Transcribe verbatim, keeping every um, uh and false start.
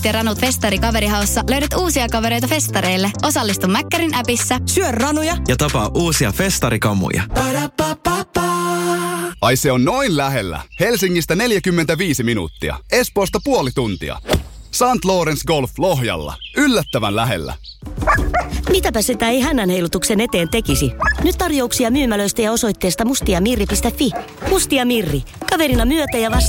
ja ranut festari kaverihaussa löydät uusia kavereita festareille. Osallistu Mäkkärin appissa. Syö ranuja ja tapaa uusia festarikamuja. Ai se on noin lähellä. Helsingistä neljäkymmentäviisi minuuttia. Espoosta puoli tuntia. Saint Lawrence Golf Lohjalla. Yllättävän lähellä. Mitäpä sitä ei hännän heilutuksen eteen tekisi? Nyt tarjouksia myymälöistä ja osoitteesta mustiamirri piste fi. Mustia Mirri. Kaverina myötä ja vasta.